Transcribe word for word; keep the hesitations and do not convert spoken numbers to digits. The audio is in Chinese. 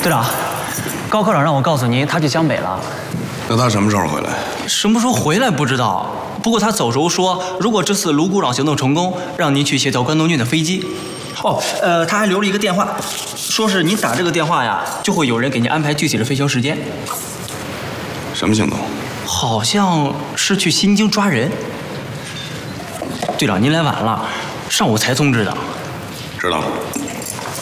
队长，高科长让我告诉您，他去湘北了。 那他什么时候回来？ 什么时候回来不知道。不过他走时候说，如果这次卢股长行动成功，让您去协调关东军的飞机。哦，呃，他还留了一个电话，说是您打这个电话呀，就会有人给您安排具体的飞行时间。 什么行动？ 好像是去新京抓人。队长，您来晚了，上午才通知的。 知道了。